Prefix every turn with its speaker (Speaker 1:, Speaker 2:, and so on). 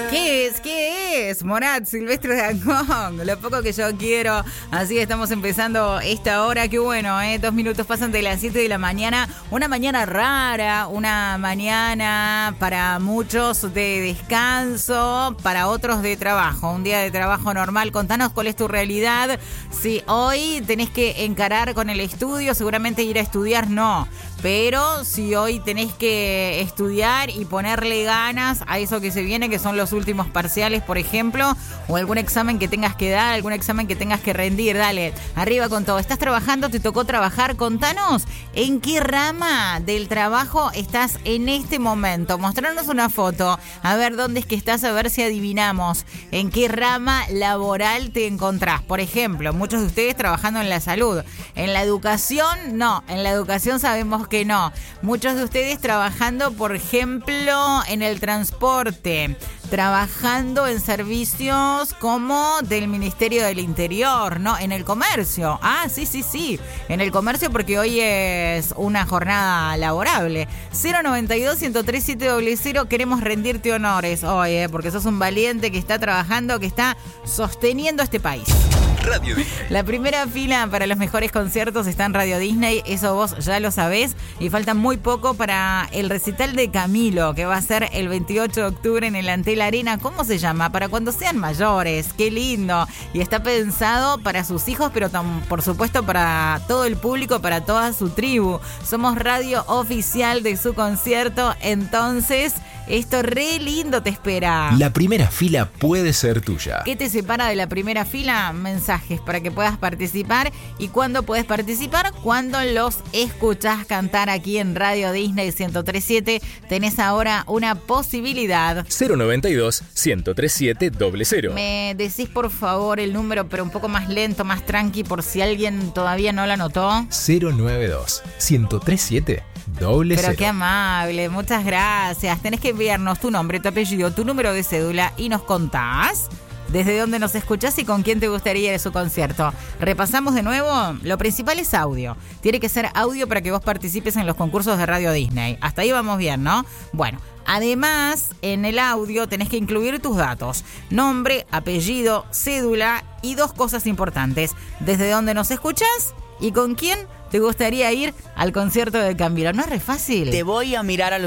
Speaker 1: ¿Qué es? Morat, Silvestre Dangond, lo poco que yo quiero. Así que estamos empezando esta hora. Qué bueno, 2 minutos pasan de las 7 de la mañana. Una mañana rara, una mañana para muchos de descanso, para otros de trabajo. Un día de trabajo normal. Contanos cuál es tu realidad. Si hoy tenés que encarar con el estudio, seguramente ir a estudiar no. Pero si hoy tenés que estudiar y ponerle ganas a eso que se viene, que son los últimos parciales, por ejemplo, o algún examen que tengas que dar, algún examen que tengas que rendir, dale, arriba con todo. ¿Estás trabajando? ¿Te tocó trabajar? Contanos en qué rama del trabajo estás en este momento. Mostrarnos una foto, a ver dónde es que estás, a ver si adivinamos en qué rama laboral te encontrás. Por ejemplo, muchos de ustedes trabajando en la salud. En la educación, no. En la educación sabemos que no. Muchos de ustedes trabajando, por ejemplo, en el transporte, trabajando en servicios como del Ministerio del Interior, ¿no? En el comercio. Ah, sí. En el comercio, porque hoy es una jornada laborable. 092-103-700. Queremos rendirte honores hoy, porque sos un valiente que está trabajando, que está sosteniendo este país.
Speaker 2: Radio Disney.
Speaker 1: La primera fila para los mejores conciertos está en Radio Disney, eso vos ya lo sabés, y falta muy poco para el recital de Camilo, que va a ser el 28 de octubre en el Antel Arena. ¿Cómo se llama? Para cuando sean mayores, qué lindo. Y está pensado para sus hijos, pero por supuesto para todo el público, para toda su tribu. Somos radio oficial de su concierto, entonces esto re lindo te espera.
Speaker 2: La primera fila puede ser tuya.
Speaker 1: ¿Qué te separa de la primera fila? Mensajes para que puedas participar. ¿Y cuándo puedes participar? Cuando los escuchás cantar aquí en Radio Disney 103.7. Tenés ahora una posibilidad.
Speaker 2: 092-103-700.
Speaker 1: ¿Me decís por favor el número, pero un poco más lento, más tranqui, por si alguien todavía no lo anotó?
Speaker 2: 092-103-700.
Speaker 1: Pero qué amable, muchas gracias. Tenés que enviarnos tu nombre, tu apellido, tu número de cédula y nos contás desde dónde nos escuchás y con quién te gustaría ir a su concierto. Repasamos de nuevo. Lo principal es audio. Tiene que ser audio para que vos participes en los concursos de Radio Disney. Hasta ahí vamos bien, ¿no? Bueno, además, en el audio tenés que incluir tus datos. Nombre, apellido, cédula y 2 cosas importantes. Desde dónde nos escuchás y con quién te gustaría ir al concierto de Camilo. ¿No es re fácil?
Speaker 3: Te voy a mirar a los